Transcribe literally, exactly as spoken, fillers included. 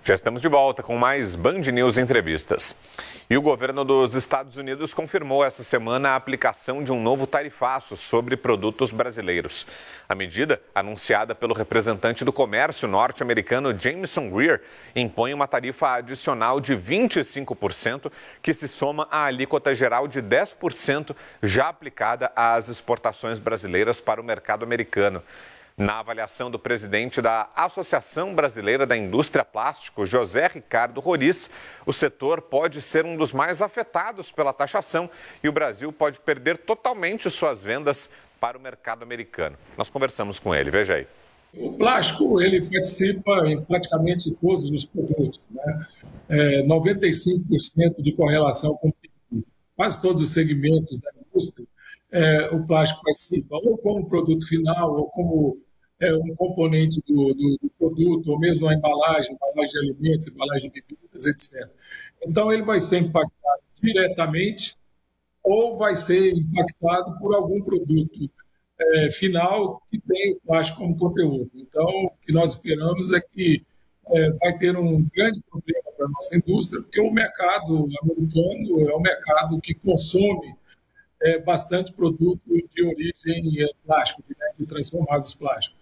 Já estamos de volta com mais Band News Entrevistas. E o governo dos Estados Unidos confirmou essa semana a aplicação de um novo tarifaço sobre produtos brasileiros. A medida, anunciada pelo representante do comércio norte-americano Jameson Greer, impõe uma tarifa adicional de vinte e cinco por cento, que se soma à alíquota geral de dez por cento já aplicada às exportações brasileiras para o mercado americano. Na avaliação do presidente da Associação Brasileira da Indústria Plástico, José Ricardo Roriz, o setor pode ser um dos mais afetados pela taxação e o Brasil pode perder totalmente suas vendas para o mercado americano. Nós conversamos com ele, veja aí. O plástico ele participa em praticamente todos os produtos, né? É, noventa e cinco por cento de correlação com quase todos os segmentos da indústria, é, o plástico participa ou como produto final ou como é, um componente do, do, do produto, ou mesmo a embalagem, embalagem de alimentos, embalagem de bebidas, etcétera. Então ele vai ser impactado diretamente ou vai ser impactado por algum produto É, final que tem o plástico como conteúdo. Então, o que nós esperamos é que é, vai ter um grande problema para a nossa indústria, porque o mercado americano é um mercado que consome é, bastante produto de origem é, plástica, né, de transformados plásticos.